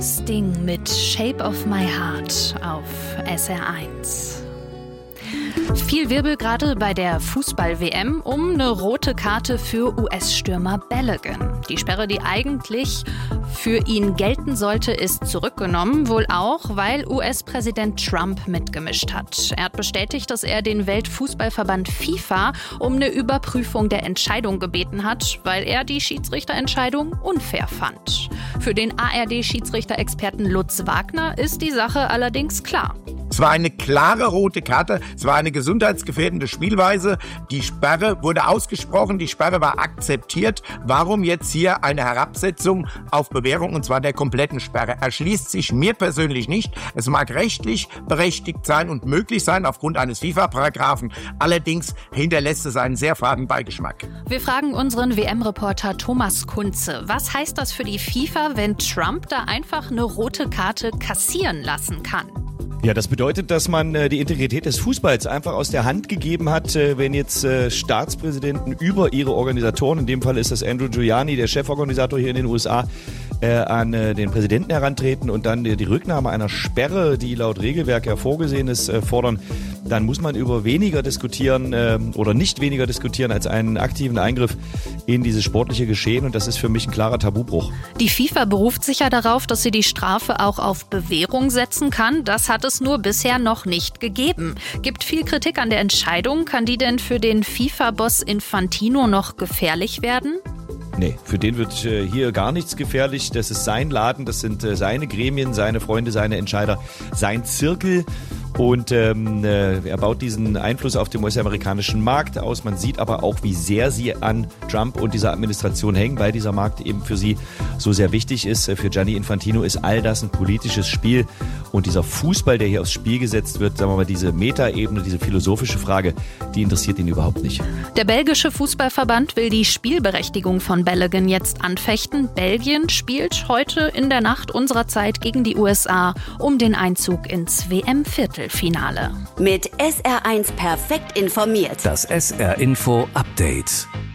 Sting mit Shape of My Heart auf SR1. Viel Wirbel gerade bei der Fußball-WM um eine rote Karte für US-Stürmer Balogun. Die Sperre, die eigentlich für ihn gelten sollte, ist zurückgenommen, wohl auch, weil US-Präsident Trump mitgemischt hat. Er hat bestätigt, dass er den Weltfußballverband FIFA um eine Überprüfung der Entscheidung gebeten hat, weil er die Schiedsrichterentscheidung unfair fand. Für den ARD-Schiedsrichter-Experten Lutz Wagner ist die Sache allerdings klar. Es war eine klare rote Karte, es war eine gesundheitsgefährdende Spielweise. Die Sperre wurde ausgesprochen, die Sperre war akzeptiert. Warum jetzt hier eine Herabsetzung auf Bewährung, und zwar der kompletten Sperre? Erschließt sich mir persönlich nicht. Es mag rechtlich berechtigt sein und möglich sein aufgrund eines FIFA-Paragraphen. Allerdings hinterlässt es einen sehr faden Beigeschmack. Wir fragen unseren WM-Reporter Thomas Kunze. Was heißt das für die FIFA, wenn Trump da einfach eine rote Karte kassieren lassen kann? Ja, das bedeutet, dass man die Integrität des Fußballs einfach aus der Hand gegeben hat, wenn jetzt Staatspräsidenten über ihre Organisatoren, in dem Fall ist das Andrew Giuliani, der Cheforganisator hier in den USA, an den Präsidenten herantreten und dann die Rücknahme einer Sperre, die laut Regelwerk ja vorgesehen ist, fordern. Dann muss man über weniger diskutieren oder nicht weniger diskutieren als einen aktiven Eingriff in dieses sportliche Geschehen, und das ist für mich ein klarer Tabubruch. Die FIFA beruft sich ja darauf, dass sie die Strafe auch auf Bewährung setzen kann. Das hat es nur bisher noch nicht gegeben. Gibt viel Kritik an der Entscheidung. Kann die denn für den FIFA-Boss Infantino noch gefährlich werden? Nee, für den wird hier gar nichts gefährlich. Das ist sein Laden, das sind seine Gremien, seine Freunde, seine Entscheider, sein Zirkel. Und er baut diesen Einfluss auf den US-amerikanischen Markt aus. Man sieht aber auch, wie sehr sie an Trump und dieser Administration hängen, weil dieser Markt eben für sie so sehr wichtig ist. Für Gianni Infantino ist all das ein politisches Spiel. Und dieser Fußball, der hier aufs Spiel gesetzt wird, sagen wir mal, diese Metaebene, diese philosophische Frage, die interessiert ihn überhaupt nicht. Der belgische Fußballverband will die Spielberechtigung von Balogun jetzt anfechten. Belgien spielt heute in der Nacht unserer Zeit gegen die USA um den Einzug ins WM-Viertelfinale. Mit SR1 perfekt informiert. Das SR Info Update.